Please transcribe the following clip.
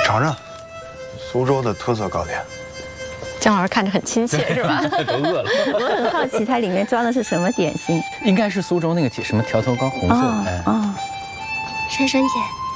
尝尝苏州的特色糕点。 姜老师看着很亲切，是吧？ 都饿了。 我很好奇，它里面装的是什么点心？ 应该是苏州那个什么条头糕，红色。 哦， 珊珊姐。